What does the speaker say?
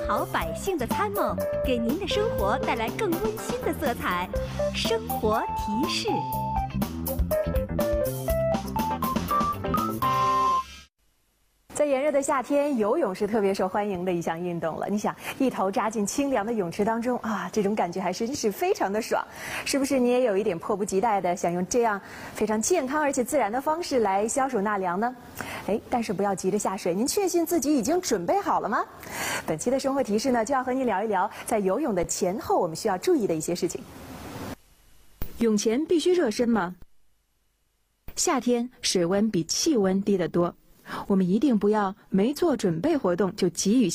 好百姓的参谋，给您的生活带来更温馨的色彩。生活提示。 在炎热的夏天，游泳是特别受欢迎的一项运动了。你想，一头扎进清凉的泳池当中啊，这种感觉还真是非常的爽。是不是你也有一点迫不及待的想用这样非常健康而且自然的方式来消暑纳凉呢？但是不要急着下水，您确信自己已经准备好了吗？本期的生活提示呢，就要和您聊一聊在游泳的前后我们需要注意的一些事情。泳前必须热身吗？夏天水温比气温低得多。我们一定不要没做准备活动就急于